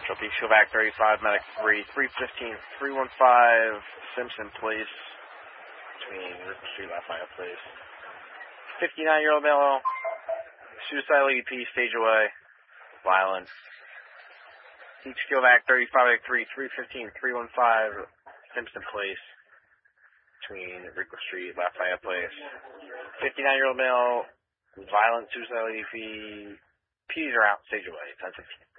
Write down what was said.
Trophy Showback 35, Medic 3, 315, 315, Simpson Place, between River Street, Lafayette Place. 59-year-old male, suicidal EP, stage away, violent. Each Showback 35, 3, 315, 315, Simpson Place, between Rickle Street, Lafayette Place. 59-year-old male, violent, suicidal EP, P's are out, stage away, 10-15.